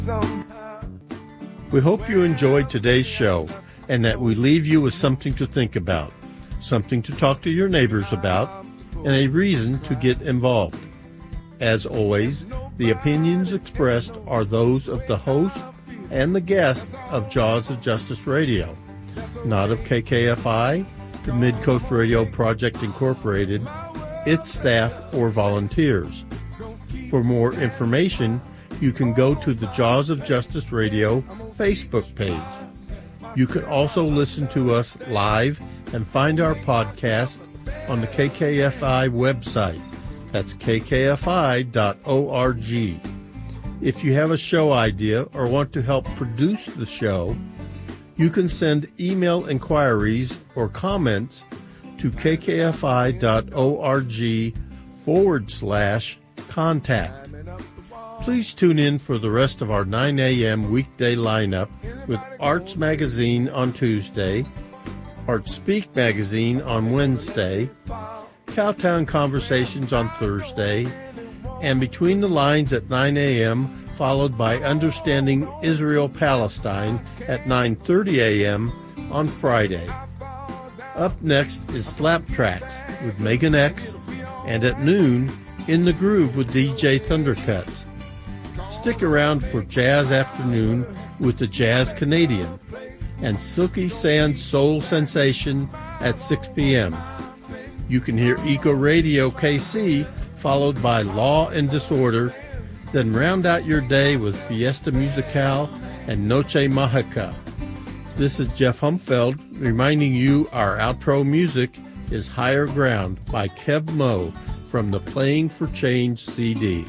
We hope you enjoyed today's show and that we leave you with something to think about, something to talk to your neighbors about, and a reason to get involved. As always, the opinions expressed are those of the host and the guest of Jaws of Justice Radio, not of KKFI, the Mid-Coast Radio Project Incorporated, its staff, or volunteers. For more information, you can go to the Jaws of Justice Radio Facebook page. You can also listen to us live and find our podcast on the KKFI website. That's kkfi.org. If you have a show idea or want to help produce the show, you can send email inquiries or comments to kkfi.org/contact. Please tune in for the rest of our 9 a.m. weekday lineup with Arts Magazine on Tuesday, Arts Speak Magazine on Wednesday, Cowtown Conversations on Thursday, and Between the Lines at 9 a.m., followed by Understanding Israel-Palestine at 9:30 a.m. on Friday. Up next is Slap Tracks with Megan X, and at noon, In the Groove with DJ Thundercuts. Stick around for Jazz Afternoon with the Jazz Canadian and Silky Sands Soul Sensation at 6 p.m. You can hear Eco Radio KC, followed by Law and Disorder, then round out your day with Fiesta Musical and Noche Mágica. This is Jeff Humfeld reminding you our outro music is Higher Ground by Kev Mo from the Playing for Change CD.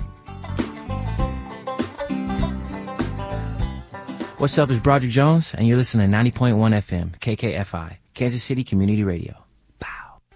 What's up, it's Broderick Jones, and you're listening to 90.1 FM, KKFI, Kansas City Community Radio.